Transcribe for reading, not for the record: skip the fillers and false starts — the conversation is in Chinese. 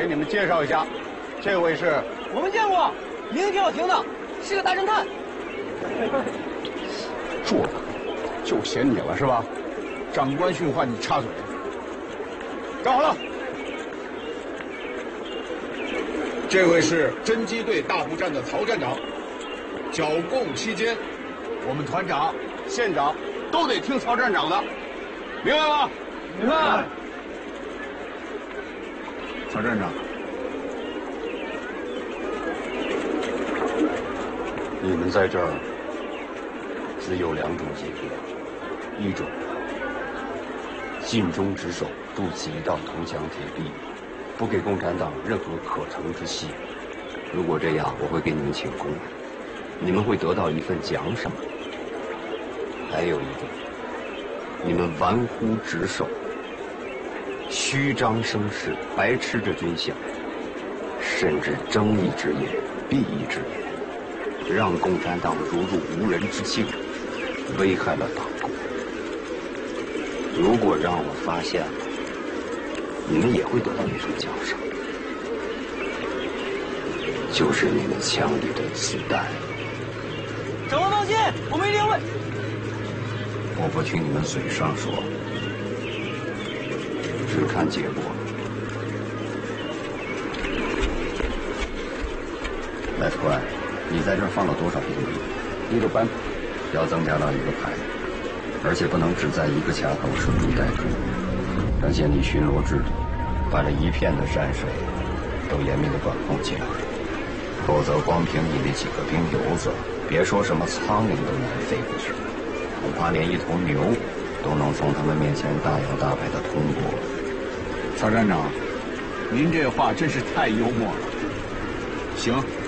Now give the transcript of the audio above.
给你们介绍一下，这位是我们见过，名挺好听的，是个大侦探。 做的，就嫌你了是吧？长官训话你插嘴。站好了。这位是侦缉队大步战的曹站长。剿共期间，我们团长、县长都得听曹站长的，明白吗？ 明白。 曹站长， 你们在这儿只有2种结果：一种尽忠职守，筑起一道铜墙铁壁，不给共产党任何可乘之隙。如果这样，我会给你们请功，你们会得到一份奖赏。还有一种，你们玩忽职守，虚张声势，白吃着军饷，甚至睁一只眼闭一只眼，让共产党如入无人之境，危害了党国。如果让我发现了，你们也会得到一份奖赏，就是你们枪里的子弹。 长官放心，我们一定会。 我不听你们嘴上说，只看结果。赖副官，你在这儿放了多少兵力？ 1个班， 要增加到1个排，而且不能只在1个卡口守株待兔，要建立巡逻制度，把这一片的山水都严密的管控起来。否则，光凭你那几个兵油子，别说什么苍蝇都难飞过去，恐怕连一头牛都能从他们面前大摇大摆的通过。 曹站长，您这话真是太幽默了。行。